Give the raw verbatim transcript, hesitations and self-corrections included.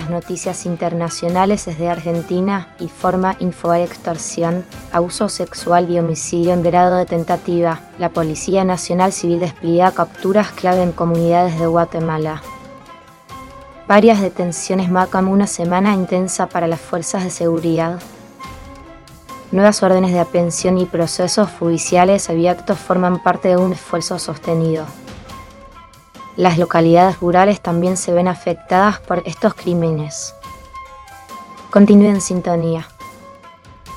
las noticias internacionales desde Argentina, informa Infoextorsión, abuso sexual y homicidio en grado de tentativa. La Policía Nacional Civil despliega capturas clave en comunidades de Guatemala. Varias detenciones marcan una semana intensa para las fuerzas de seguridad. Nuevas órdenes de aprehensión y procesos judiciales abiertos forman parte de un esfuerzo sostenido. Las localidades rurales también se ven afectadas por estos crímenes. Continúe en sintonía.